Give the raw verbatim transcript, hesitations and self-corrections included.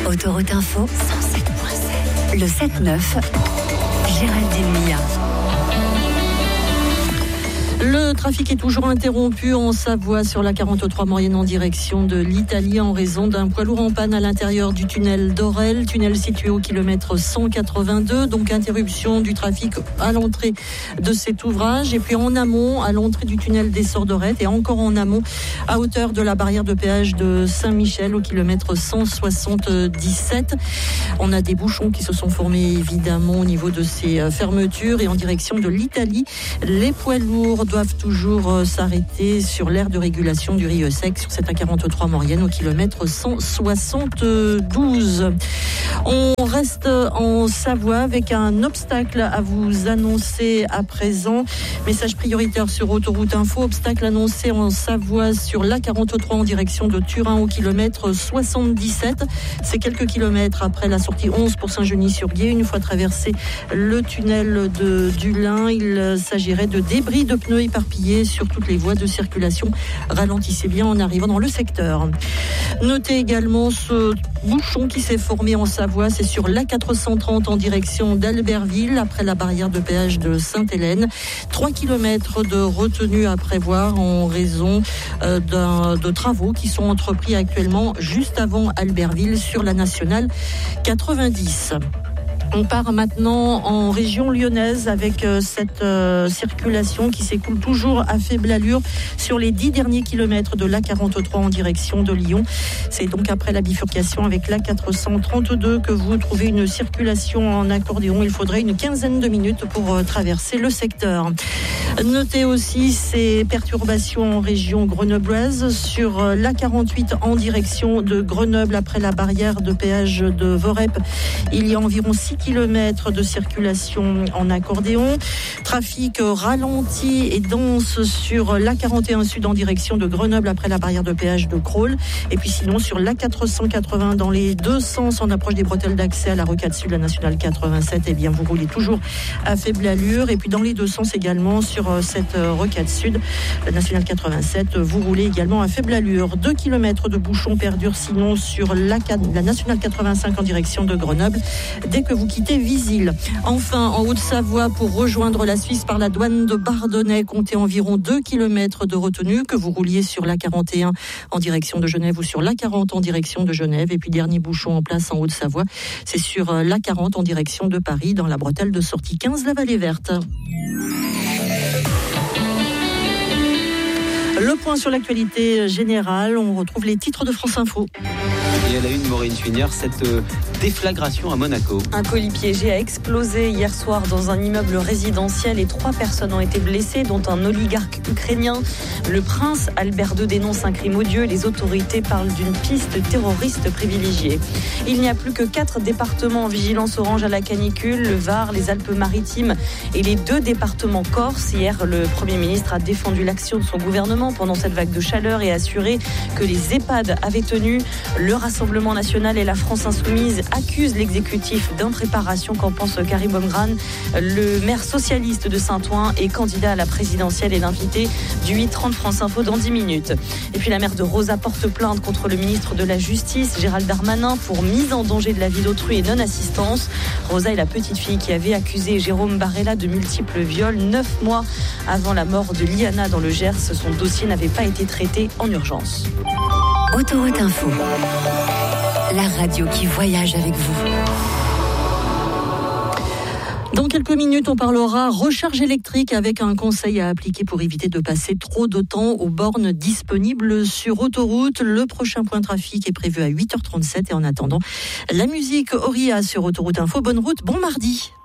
Autoroute Info, cent sept point sept. Le sept neuf, Géraldine Mia. Le trafic est toujours interrompu en Savoie sur la quarante-trois Maurienne en direction de l'Italie en raison d'un poids lourd en panne à l'intérieur du tunnel d'Orel, tunnel situé au kilomètre cent quatre-vingt-deux, donc interruption du trafic à l'entrée de cet ouvrage et puis en amont à l'entrée du tunnel des Sorderettes et encore en amont à hauteur de la barrière de péage de Saint-Michel au kilomètre cent soixante-dix-sept. On a des bouchons qui se sont formés évidemment au niveau de ces fermetures et en direction de l'Italie. Les poids lourds doivent toujours s'arrêter sur l'aire de régulation du Rieux Sec sur cette A quarante-trois Maurienne au kilomètre cent soixante-douze. On reste en Savoie avec un obstacle à vous annoncer à présent. Message prioritaire sur Autoroute Info. Obstacle annoncé en Savoie sur l'A quarante-trois en direction de Turin au kilomètre soixante-dix-sept. C'est quelques kilomètres après la sortie onze pour Saint-Genis-sur-Guiers. Une fois traversé le tunnel de Dulin, il s'agirait de débris de pneus éparpillés sur toutes les voies de circulation. Ralentissez bien en arrivant dans le secteur. Notez également ce bouchon qui s'est formé en Savoie. C'est sur l'A quatre cent trente en direction d'Albertville après la barrière de péage de Sainte-Hélène. trois kilomètres de retenue à prévoir en raison euh, d'un, de travaux qui sont entrepris actuellement juste avant Albertville sur la nationale quatre-vingt-dix. On part maintenant en région lyonnaise avec euh, cette euh, circulation qui s'écoule toujours à faible allure sur les dix derniers kilomètres de l'A quarante-trois en direction de Lyon. C'est donc après la bifurcation avec l'A quatre cent trente-deux que vous trouvez une circulation en accordéon. Il faudrait une quinzaine de minutes pour euh, traverser le secteur. Notez aussi ces perturbations en région grenobloise sur euh, l'A quarante-huit en direction de Grenoble après la barrière de péage de Vorep. Il y a environ six kilomètres de circulation en accordéon. Trafic ralenti et dense sur l'A quarante et un Sud en direction de Grenoble après la barrière de péage de Crolles. Et puis sinon sur l'A quatre cent quatre-vingts dans les deux sens en approche des bretelles d'accès à la rocade sud, la nationale quatre-vingt-sept. Eh bien vous roulez toujours à faible allure. Et puis dans les deux sens également sur cette rocade sud, la nationale quatre-vingt-sept, vous roulez également à faible allure. deux kilomètres de bouchons perdurent sinon sur la, la nationale quatre-vingt-cinq en direction de Grenoble dès que vous quittez Visil. Enfin, en Haute-Savoie, pour rejoindre la Suisse par la douane de Bardonnay, comptez environ deux kilomètres de retenue, que vous rouliez sur l'A quarante et un en direction de Genève ou sur l'A quarante en direction de Genève. Et puis, dernier bouchon en place en Haute-Savoie, c'est sur l'A quarante en direction de Paris, dans la bretelle de sortie quinze, la Vallée Verte. Le point sur l'actualité générale, on retrouve les titres de France Info. Et à la une, Maureen Chouinière, cette euh, déflagration à Monaco. Un colis piégé a explosé hier soir dans un immeuble résidentiel et trois personnes ont été blessées, dont un oligarque ukrainien. Le prince Albert deux dénonce un crime odieux. Les autorités parlent d'une piste terroriste privilégiée. Il n'y a plus que quatre départements en vigilance orange à la canicule, le Var, les Alpes-Maritimes et les deux départements corse. Hier, le Premier ministre a défendu l'action de son gouvernement pendant cette vague de chaleur et assuré que les EHPAD avaient tenu. Le Rassemblement national et la France insoumise accusent l'exécutif d'impréparation. Qu'en pense Karim Bomgrane, le maire socialiste de Saint-Ouen et candidat à la présidentielle, est l'invité du huit trente France Info dans dix minutes. Et puis la mère de Rosa porte plainte contre le ministre de la Justice, Gérald Darmanin, pour mise en danger de la vie d'autrui et non-assistance. Rosa est la petite fille qui avait accusé Jérôme Barella de multiples viols neuf mois avant la mort de Liana dans le Gers. Son dossier n'avait pas été traité en urgence. Autoroute Info, la radio qui voyage avec vous. Dans quelques minutes, on parlera recharge électrique avec un conseil à appliquer pour éviter de passer trop de temps aux bornes disponibles sur autoroute. Le prochain point trafic est prévu à huit heures trente-sept et en attendant, la musique Auria sur Autoroute Info. Bonne route, bon mardi.